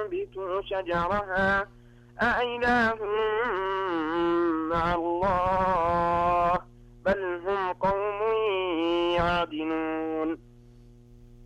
تنبت شجرها أإله مع الله بل هم قوم يعدلون